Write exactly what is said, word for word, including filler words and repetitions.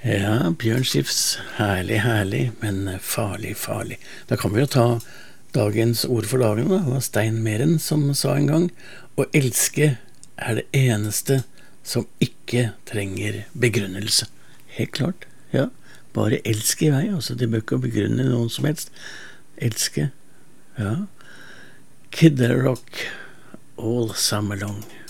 Ja, Bjørn Skifs, herlig, herlig, men farlig, farlig. Da kan vi jo ta dagens ord for dagen, da. Det var Stein Meren som sa en gang, å elske er det eneste som ikke trenger begrunnelse. Helt klart, ja. Bare elske i vei, altså de bør ikke begrunne noen som helst. Elske, ja. Kid Rock, all summer long.